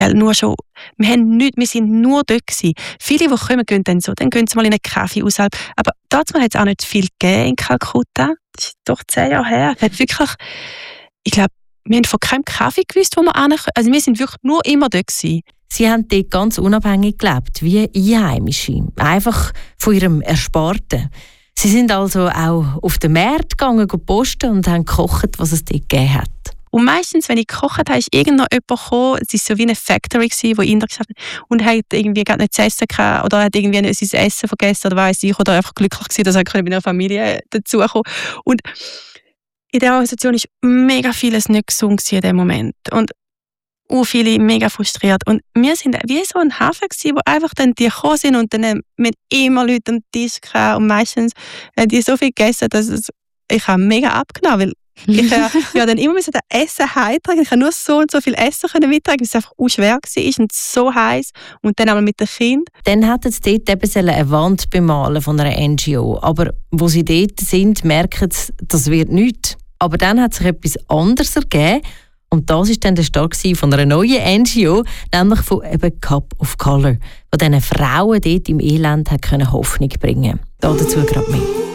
Nur schon, wir sind nur dort gewesen. Viele, die kommen, gehen dann gehen sie mal in einen Kaffee außerhalb. Aber dazu hat es auch nicht viel gegeben in Kalkutta. Das ist doch 10 Jahre her. Es hat wirklich, ich glaube, wir haben von keinem Kaffee gewusst, wo wir hinkommen. Also wir sind wirklich nur immer dort gewesen. Sie haben dort ganz unabhängig gelebt, wie Einheimische. Einfach von ihrem Ersparten. Sie sind also auch auf den Markt gegangen, posten und haben gekocht, was es dort gegeben hat. Und meistens, wenn ich gekocht habe, ist irgendwo jemand gekommen, es war so wie eine Factory, wo Inder geschafft hat, und hat irgendwie gar nicht zu essen gehabt, oder hat irgendwie sein Essen vergessen, oder weiss ich, oder einfach glücklich gewesen, dass er mit einer Familie dazukommen. Und in der Organisation war mega vieles nicht gesund in dem Moment. Und viele mega frustriert. Und wir sind wie so ein Hafen gewesen, wo einfach dann die gekommen sind und dann mit immer Leute am Tisch gehabt, und meistens haben die so viel gegessen, dass ich habe mega abgenommen, weil ich ja dann immer das Essen heimtragen. Ich habe nur so und so viel Essen mittragen, weil es einfach schwer war und so heiß. Und dann einmal mit dem Kind. Dann hätten sie dort eben eine Wand bemalen von einer NGO. Aber wo sie dort sind, merken sie, das wird nichts. Aber dann hat sich etwas anderes ergeben. Und das war dann der Start von einer neuen NGO, nämlich von eben Cup of Color, die diesen Frauen dort im Elend Hoffnung bringen konnte. Dazu gerade mehr.